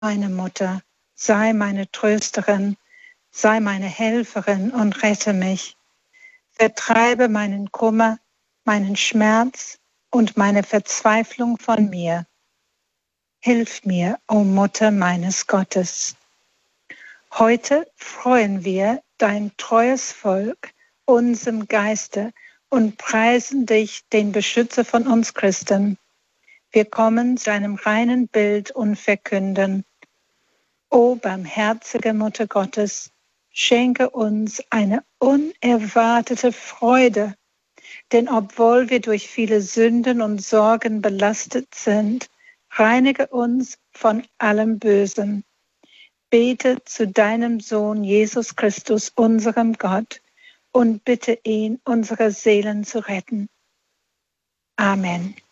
meine Mutter, sei meine Trösterin, sei meine Helferin und rette mich. Vertreibe meinen Kummer, meinen Schmerz und meine Verzweiflung von mir. Hilf mir, o Mutter meines Gottes. Heute freuen wir dein treues Volk, unserem Geiste, und preisen dich, den Beschützer von uns Christen. Wir kommen zu deinem reinen Bild und verkünden: O barmherzige Mutter Gottes, schenke uns eine unerwartete Freude, denn obwohl wir durch viele Sünden und Sorgen belastet sind, reinige uns von allem Bösen. Bete zu deinem Sohn Jesus Christus, unserem Gott, und bitte ihn, unsere Seelen zu retten. Amen.